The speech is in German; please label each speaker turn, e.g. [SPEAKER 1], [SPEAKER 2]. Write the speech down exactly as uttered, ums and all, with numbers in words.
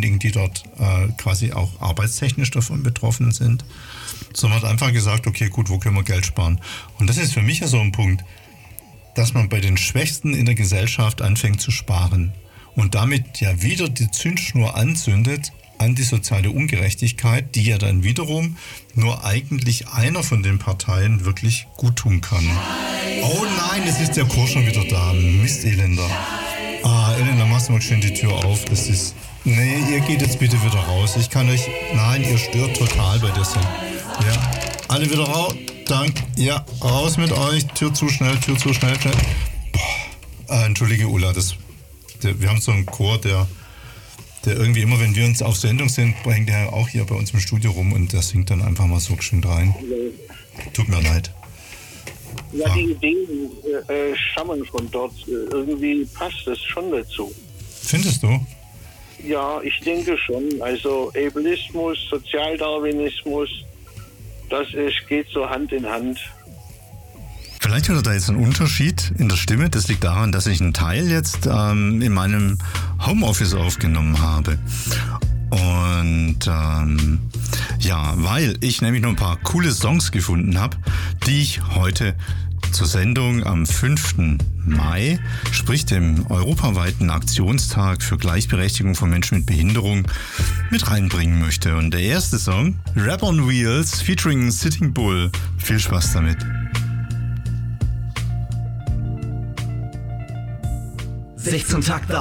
[SPEAKER 1] diejenigen, die dort äh, quasi auch arbeitstechnisch davon betroffen sind, sondern hat einfach gesagt, okay, gut, wo können wir Geld sparen? Und das ist für mich ja so ein Punkt, dass man bei den Schwächsten in der Gesellschaft anfängt zu sparen und damit ja wieder die Zündschnur anzündet an die soziale Ungerechtigkeit, die ja dann wiederum nur eigentlich einer von den Parteien wirklich gut tun kann. Oh nein, es ist der Chor schon wieder da. Mist, Elender. Ah, Elender, machst du mal schön die Tür auf. Das ist... Nee, ihr geht jetzt bitte wieder raus. Ich kann euch... Nein, ihr stört total bei der Sendung. Ja, alle wieder raus. Danke. Ja, raus mit euch. Tür zu, schnell, Tür zu, schnell, schnell. Boah. Äh, entschuldige, Ulla, das... Der, wir haben so einen Chor, der... Der irgendwie immer, wenn wir uns auf Sendung sind, hängt der auch hier bei uns im Studio rum und der singt dann einfach mal so schön rein. Tut mir leid.
[SPEAKER 2] Ja, die Ideen äh, stammen von dort. Irgendwie passt es schon dazu.
[SPEAKER 1] Findest du?
[SPEAKER 2] Ja, ich denke schon. Also Ableismus, Sozialdarwinismus, das ist, geht so Hand in Hand.
[SPEAKER 1] Vielleicht hört er da jetzt einen Unterschied in der Stimme. Das liegt daran, dass ich einen Teil jetzt ähm, in meinem Homeoffice aufgenommen habe. Und ähm, ja, weil ich nämlich noch ein paar coole Songs gefunden habe, die ich heute zur Sendung am fünften Mai, sprich dem europaweiten Aktionstag für Gleichberechtigung von Menschen mit Behinderung, mit reinbringen möchte. Und der erste Song, Rap on Wheels featuring Sitting Bull. Viel Spaß damit.
[SPEAKER 3] sechzehn Takte